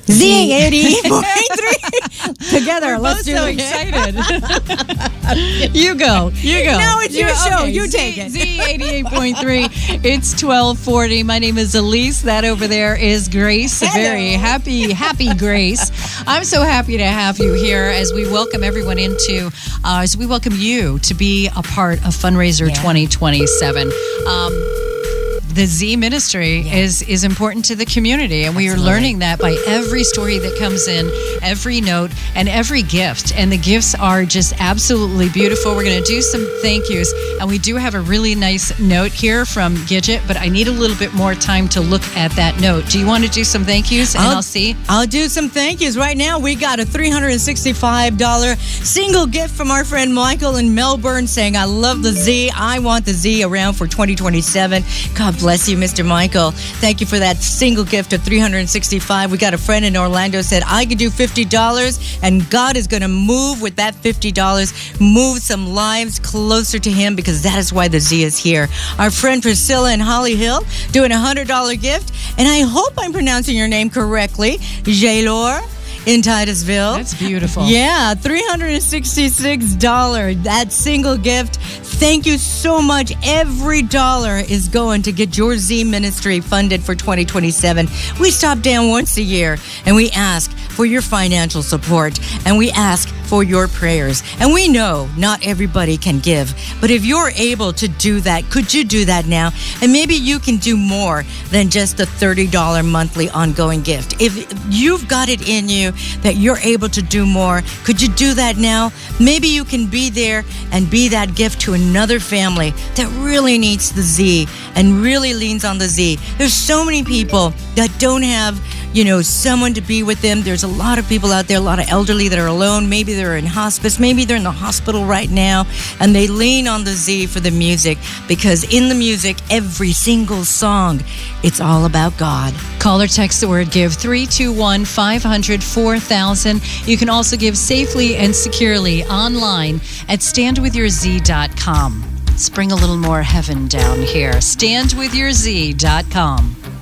Z88.3. Together, let's do so it. excited. You go. No, it's your show. Okay. You take it. Z88.3. It's 1240. My name is Elise. That over there is Grace. A very happy Grace. I'm so happy to have you here as we welcome everyone as we welcome you to be a part of Fundraiser 2027. The Z Ministry is important to the community, and we are learning that by every story that comes in, every note, and every gift. And the gifts are just absolutely beautiful. We're going to do some thank yous, and we do have a really nice note here from Gidget, but I need a little bit more time to look at that note. Do you want to do some thank yous? And I'll see. I'll do some thank yous. Right now, we got a $365 single gift from our friend Michael in Melbourne saying, I love the Z. I want the Z around for 2027. God bless you, Mr. Michael. Thank you for that single gift of $365. We got a friend in Orlando said, I could do $50, and God is going to move with that $50, move some lives closer to Him, because that is why the Z is here. Our friend Priscilla in Holly Hill doing a $100 gift, and I hope I'm pronouncing your name correctly, Jaylor in Titusville. That's beautiful. Yeah, $366. That single gift. Thank you so much. Every dollar is going to get your Z Ministry funded for 2027. We stop down once a year and we ask for your financial support, and we ask for your prayers. And we know not everybody can give, but if you're able to do that, could you do that now? And maybe you can do more than just a $30 monthly ongoing gift. If you've got it in you that you're able to do more, could you do that now? Maybe you can be there and be that gift to another family that really needs the Z and really leans on the Z. There's so many people that don't have, someone to be with them. There's a lot of people out there, a lot of elderly that are alone. Maybe they're in hospice. Maybe they're in the hospital right now, and they lean on the Z for the music, because in the music, every single song, it's all about God. Call or text the word GIVE 321-500-4000. You can also give safely and securely online at standwithyourz.com. Let's bring a little more heaven down here. Standwithyourz.com.